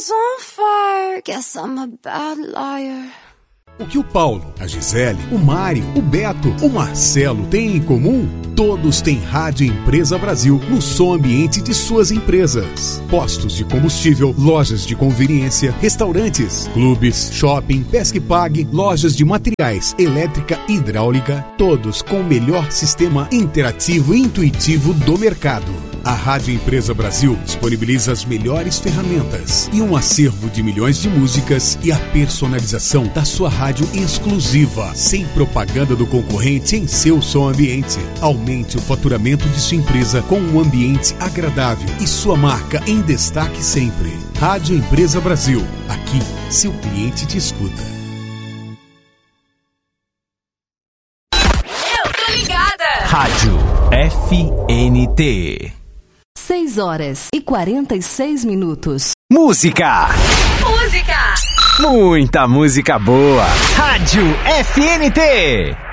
is on fire. Guess I'm a bad liar. O que o Paulo, a Gisele, o Mário, o Beto, o Marcelo têm em comum? Todos têm Rádio Empresa Brasil no som ambiente de suas empresas. Postos de combustível, lojas de conveniência, restaurantes, clubes, shopping, pesca e pague, lojas de materiais, elétrica e hidráulica, todos com o melhor sistema interativo e intuitivo do mercado. A Rádio Empresa Brasil disponibiliza as melhores ferramentas e um acervo de milhões de músicas e a personalização da sua rádio exclusiva, sem propaganda do concorrente em seu som ambiente. Aumente o faturamento de sua empresa com um ambiente agradável e sua marca em destaque sempre. Rádio Empresa Brasil. Aqui, seu cliente te escuta. Eu tô ligada! Rádio FNT. 6h46. Música! Música! Muita música boa! Rádio FNT!